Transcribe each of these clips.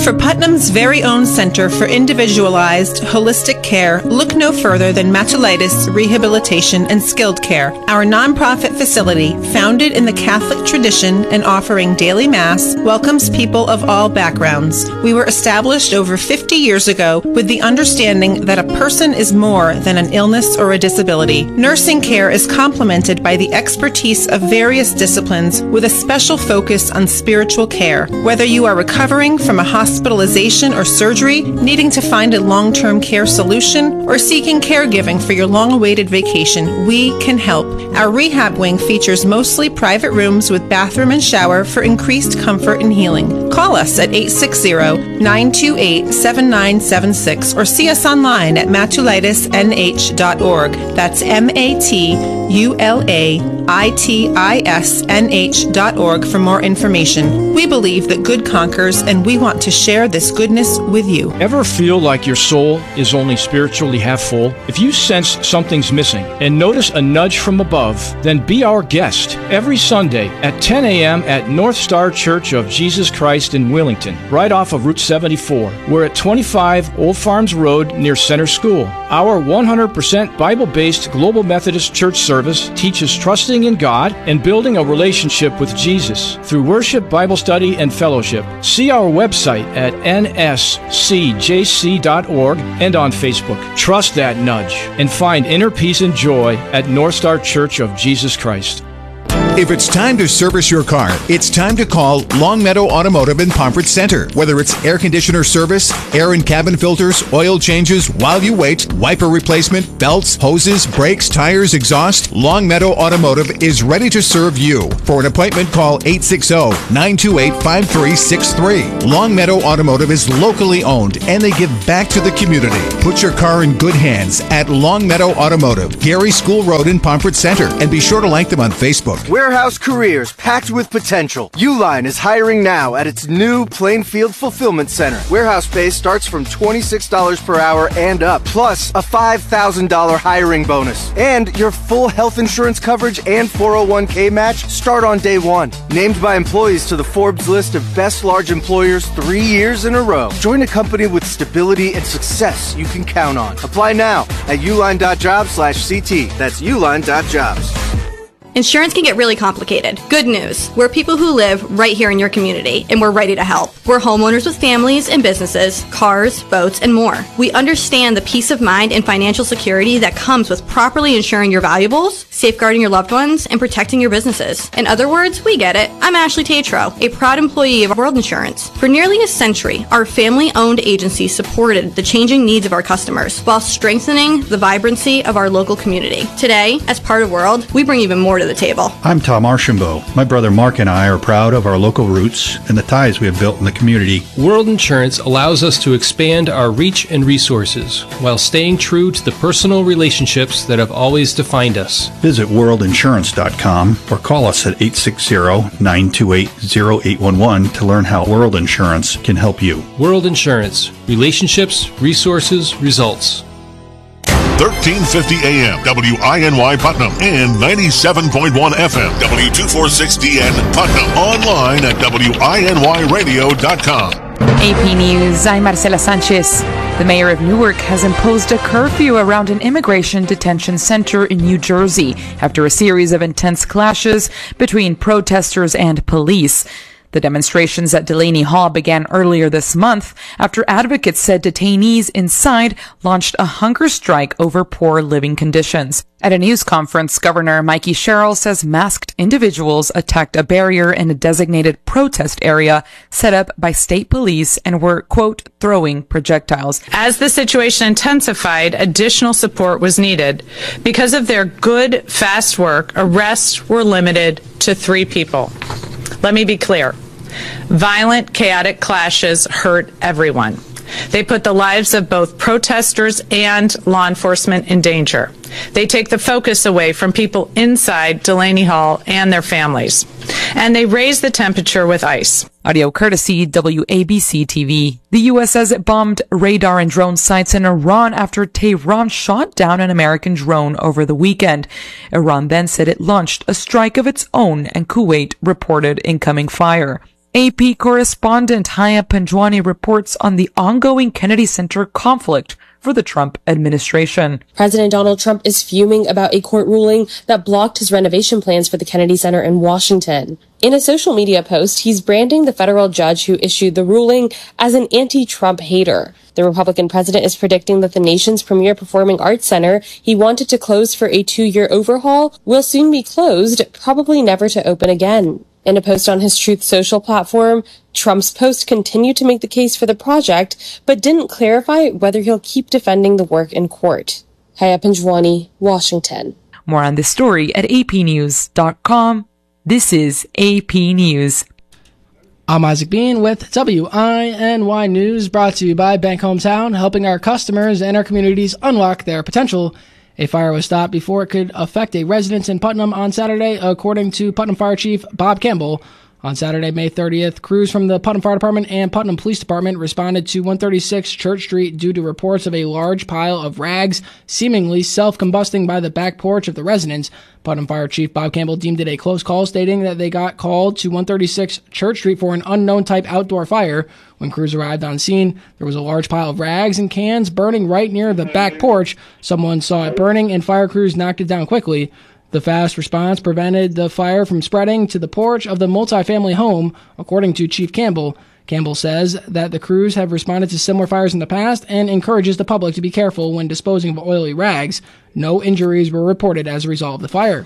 For Putnam's very own Center for Individualized Holistic Care, look no further than Matulitis Rehabilitation and Skilled Care. Our nonprofit facility, founded in the Catholic tradition and offering daily Mass, welcomes people of all backgrounds. We were established over 50 years ago with the understanding that a person is more than an illness or a disability. Nursing care is complemented by the expertise of various disciplines with a special focus on spiritual care. Whether you are recovering from a hospitalization or surgery, needing to find a long-term care solution, or seeking caregiving for your long-awaited vacation, we can help. Our rehab wing features mostly private rooms with bathroom and shower for increased comfort and healing. Call us at 860-928-7976 or see us online at matulitisnh.org. That's MATULAITISNH.org for more information. We believe that good conquers, and we want to share this goodness with you. Ever feel like your soul is only spiritually half full? If you sense something's missing and notice a nudge from above, then be our guest every Sunday at 10 a.m. at North Star Church of Jesus Christ in Willington, right off of Route 74. We're at 25 Old Farms Road near Center School. Our 100% Bible-based Global Methodist Church service teaches trusting in God and building a relationship with Jesus through worship, Bible study, and fellowship. See our website at nscjc.org and on Facebook. Trust that nudge and find inner peace and joy at North Star Church of Jesus Christ. If it's time to service your car, it's time to call Longmeadow Automotive in Pomfret Center. Whether it's air conditioner service, air and cabin filters, oil changes while you wait, wiper replacement, belts, hoses, brakes, tires, exhaust, Longmeadow Automotive is ready to serve you. For an appointment, call 860-928-5363. Longmeadow Automotive is locally owned and they give back to the community. Put your car in good hands at Longmeadow Automotive, Gary School Road in Pomfret Center, and be sure to like them on Facebook. Warehouse careers packed with potential. Uline is hiring now at its new Plainfield Fulfillment Center. Warehouse pay starts from $26 per hour and up, plus a $5,000 hiring bonus. And your full health insurance coverage and 401k match start on day one. Named by employees to the Forbes list of best large employers 3 years in a row. Join a company with stability and success you can count on. Apply now at uline.jobs/CT. That's uline.jobs. Insurance can get really complicated. Good news. We're people who live right here in your community, and we're ready to help. We're homeowners with families and businesses, cars, boats, and more. We understand the peace of mind and financial security that comes with properly insuring your valuables, safeguarding your loved ones, and protecting your businesses. In other words, we get it. I'm Ashley Tatro, a proud employee of World Insurance. For nearly a century, our family-owned agency supported the changing needs of our customers while strengthening the vibrancy of our local community. Today, as part of World, we bring even more to the table. I'm Tom Archambault. My brother Mark and I are proud of our local roots and the ties we have built in the community. World Insurance allows us to expand our reach and resources while staying true to the personal relationships that have always defined us. Visit worldinsurance.com or call us at 860-928-0811 to learn how World Insurance can help you. World Insurance. Relationships, resources, results. 1350 AM, WINY Putnam, and 97.1 FM, W246DN Putnam. Online at WINYradio.com. AP News, I'm Marcela Sanchez. The mayor of Newark has imposed a curfew around an immigration detention center in New Jersey after a series of intense clashes between protesters and police. The demonstrations at Delaney Hall began earlier this month after advocates said detainees inside launched a hunger strike over poor living conditions. At a news conference, Governor Mikey Sherrill says masked individuals attacked a barrier in a designated protest area set up by state police and were, quote, throwing projectiles. As the situation intensified, additional support was needed. Because of their good, fast work, arrests were limited to 3 people. Let me be clear. Violent, chaotic clashes hurt everyone. They put the lives of both protesters and law enforcement in danger. They take the focus away from people inside Delaney Hall and their families. And they raise the temperature with ICE. Audio courtesy WABC TV. The U.S. says it bombed radar and drone sites in Iran after Tehran shot down an American drone over the weekend. Iran then said it launched a strike of its own, and Kuwait reported incoming fire. AP correspondent Haya Panjwani reports on the ongoing Kennedy Center conflict for the Trump administration. President Donald Trump is fuming about a court ruling that blocked his renovation plans for the Kennedy Center in Washington. In a social media post, he's branding the federal judge who issued the ruling as an anti-Trump hater. The Republican president is predicting that the nation's premier performing arts center he wanted to close for a 2-year overhaul will soon be closed, probably never to open again. In a post on his Truth Social platform, Trump's post continued to make the case for the project, but didn't clarify whether he'll keep defending the work in court. Haya Panjwani, Washington. More on this story at apnews.com. This is AP News. I'm Isaac Bean with WINY News, brought to you by Bank Hometown, helping our customers and our communities unlock their potential. A fire was stopped before it could affect a residence in Putnam on Saturday, according to Putnam Fire Chief Bob Campbell. On Saturday, May 30th, crews from the Putnam Fire Department and Putnam Police Department responded to 136 Church Street due to reports of a large pile of rags seemingly self-combusting by the back porch of the residence. Putnam Fire Chief Bob Campbell deemed it a close call, stating that they got called to 136 Church Street for an unknown type outdoor fire. When crews arrived on scene, there was a large pile of rags and cans burning right near the back porch. Someone saw it burning and fire crews knocked it down quickly. The fast response prevented the fire from spreading to the porch of the multifamily home, according to Chief Campbell. Campbell says that the crews have responded to similar fires in the past and encourages the public to be careful when disposing of oily rags. No injuries were reported as a result of the fire.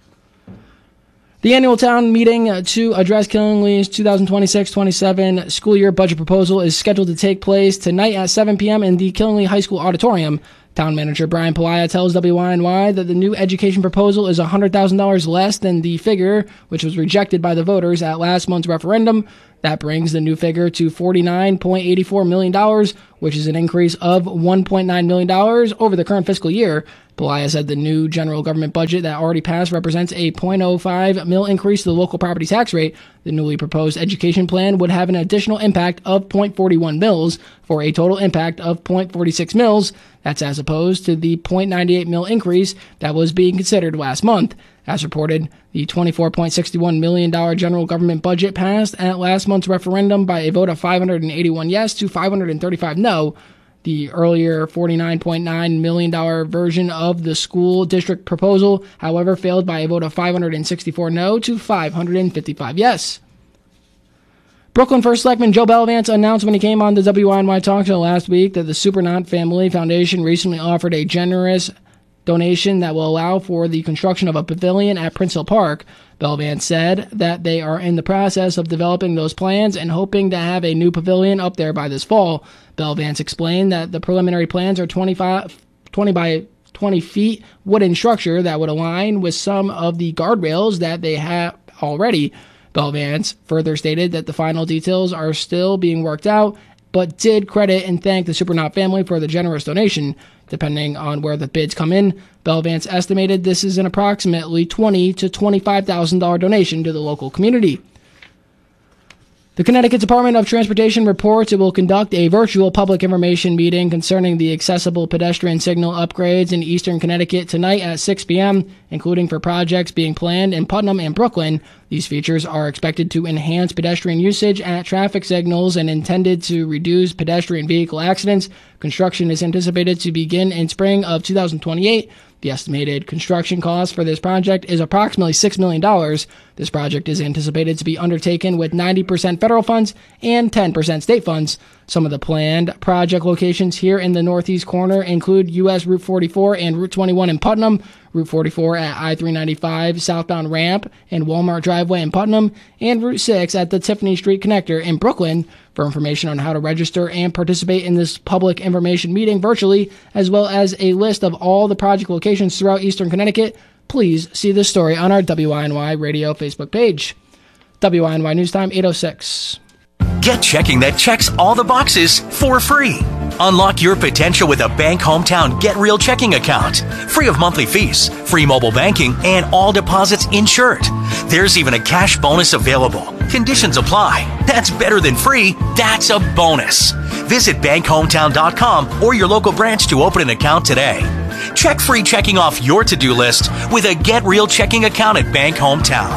The annual town meeting to address Killingly's 2026-27 school year budget proposal is scheduled to take place tonight at 7 p.m. in the Killingly High School auditorium. Town manager Brian Pelayo tells WINY that the new education proposal is $100,000 less than the figure which was rejected by the voters at last month's referendum. That brings the new figure to $49.84 million, which is an increase of $1.9 million over the current fiscal year. Pelayo said the new general government budget that already passed represents a $0.05 mil increase to the local property tax rate. The newly proposed education plan would have an additional impact of $0.41 mils for a total impact of $0.46 mils. That's as opposed to the $0.98 mil increase that was being considered last month. As reported, the $24.61 million general government budget passed at last month's referendum by a vote of 581 yes to 535 no. The earlier $49.9 million version of the school district proposal, however, failed by a vote of 564 no to 555 yes. Brooklyn First Selectman Joe Bellavance announced when he came on the WINY talk show last week that the Supernant Family Foundation recently offered a generous donation that will allow for the construction of a pavilion at Prince Hill Park. Bellavance said that they are in the process of developing those plans and hoping to have a new pavilion up there by this fall. Bellavance explained that the preliminary plans are 20 by 20 feet wooden structure that would align with some of the guardrails that they have already. Bellavance further stated that the final details are still being worked out, but did credit and thank the Supernant family for the generous donation. Depending on where the bids come in, Bellavance estimated this is an approximately $20,000 to $25,000 donation to the local community. The Connecticut Department of Transportation reports it will conduct a virtual public information meeting concerning the accessible pedestrian signal upgrades in eastern Connecticut tonight at 6 p.m., including for projects being planned in Putnam and Brooklyn. These features are expected to enhance pedestrian usage at traffic signals and intended to reduce pedestrian vehicle accidents. Construction is anticipated to begin in spring of 2028. The estimated construction cost for this project is approximately $6 million. This project is anticipated to be undertaken with 90% federal funds and 10% state funds. Some of the planned project locations here in the northeast corner include U.S. Route 44 and Route 21 in Putnam, Route 44 at I-395 southbound ramp and Walmart driveway in Putnam, and Route 6 at the Tiffany Street connector in Brooklyn. For information on how to register and participate in this public information meeting virtually, as well as a list of all the project locations throughout eastern Connecticut, please see this story on our WINY Radio Facebook page. WINY News Time, 8:06. Get checking that checks all the boxes for free. Unlock your potential with a Bank Hometown Get Real checking account. Free of monthly fees, free mobile banking, and all deposits insured. There's even a cash bonus available. Conditions apply. That's better than free. That's a bonus. Visit bankhometown.com or your local branch to open an account today. Check free checking off your to-do list with a Get Real checking account at Bank Hometown.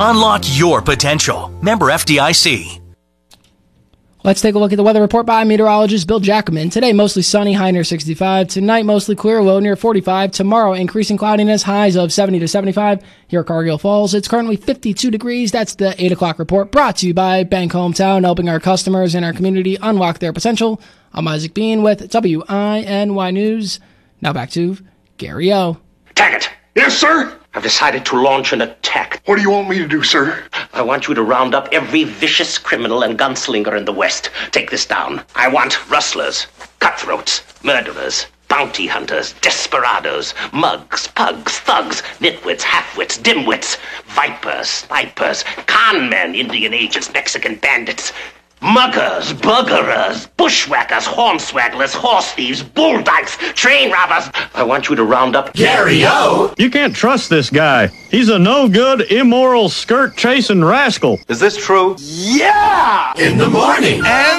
Unlock your potential. Member FDIC. Let's take a look at the weather report by meteorologist Bill Jacobman. Today, mostly sunny, high near 65. Tonight, mostly clear, low near 45. Tomorrow, increasing cloudiness, highs of 70 to 75. Here at Cargill Falls, it's currently 52 degrees. That's the 8 o'clock report, brought to you by Bank Hometown, helping our customers and our community unlock their potential. I'm Isaac Bean with WINY News. Now back to Gary O. Taggart. Yes, sir? I've decided to launch an attack. What do you want me to do, sir? I want you to round up every vicious criminal and gunslinger in the West. Take this down. I want rustlers, cutthroats, murderers, bounty hunters, desperados, mugs, pugs, thugs, nitwits, halfwits, dimwits, vipers, snipers, con men, Indian agents, Mexican bandits, muggers, buggerers, bushwhackers, hornswagglers, horse thieves, bull dykes, train robbers. I want you to round up Gary-O! You can't trust this guy. He's a no-good, immoral, skirt-chasing rascal. Is this true? Yeah! In the morning.